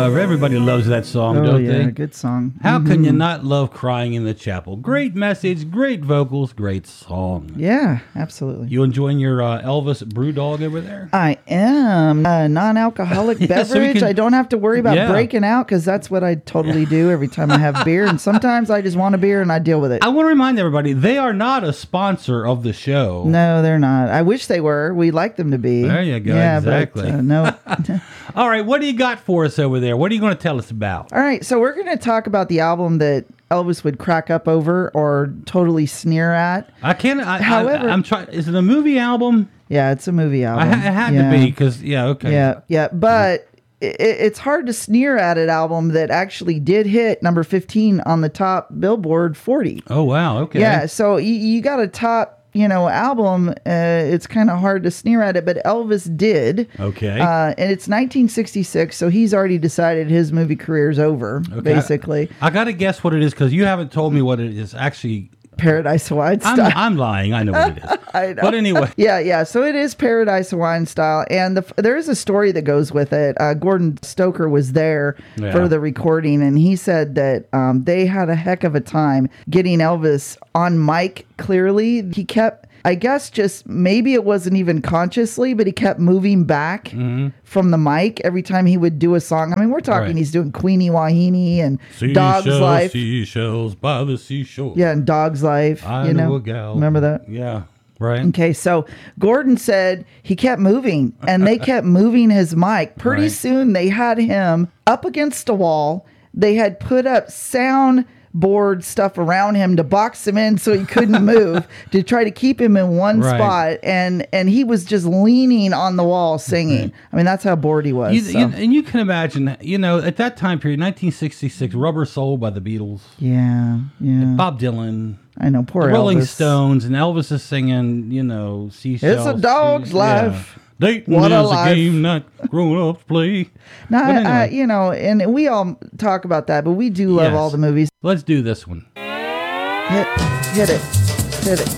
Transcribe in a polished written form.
Everybody loves that song, Oh, don't yeah, they? good song. How can you not love Crying in the Chapel? Great message, great vocals, great song. Yeah, absolutely. You enjoying your Elvis Brewdog over there? I am a non-alcoholic Yeah, so we beverage. can- I don't have to worry about Yeah. breaking out because that's what I totally do every time I have beer. And sometimes I just want a beer and I deal with it. I want to remind everybody, they are not a sponsor of the show. No, they're not. I wish they were. We'd like them to be. There you go, Yeah, exactly. But, no. All right, what do you got for us over there? What are you going to tell us about? All right, so we're going to talk about the album that Elvis would crack up over or totally sneer at. However, I'm trying. Is it a movie album? Yeah, it's a movie album. It had to be because okay. Yeah, but it's hard to sneer at an album that actually did hit number 15 on the top Billboard 40. Oh wow. Okay. Yeah, so you got a top, album. It's kind of hard to sneer at it, but Elvis did. Okay. And it's 1966, so he's already decided his movie career is over, basically. I got to guess what it is because you haven't told me what it is. Actually, Paradise Wine Style. I'm lying. I know what it is. I know. But anyway. Yeah. So it is Paradise Wine Style, and there is a story that goes with it. Gordon Stoker was there for the recording, and he said that they had a heck of a time getting Elvis on mic clearly. He kept, I guess, just maybe it wasn't even consciously, but he kept moving back from the mic every time he would do a song. I mean, we're talking he's doing Queenie Wahine and Dog's Life. Seashells by the seashore. Yeah, and Dog's Life. I know a gal. Remember that? Yeah. Right. Okay, so Gordon said he kept moving and they kept moving his mic. Pretty soon they had him up against a wall. They had put up soundboard stuff around him to box him in so he couldn't move, to try to keep him in one spot. And he was just leaning on the wall singing. I mean, that's how bored he was. And you can imagine, at that time period, 1966, Rubber Soul by the Beatles. Yeah. Bob Dylan. I know, poor Rolling Elvis. Stones, and Elvis is singing, Seashells. It's a dog's life. Dating What a is a life. game not grown-ups play. Now, Anyway. and we all talk about that, but we do love all the movies. Let's do this one. Hit it.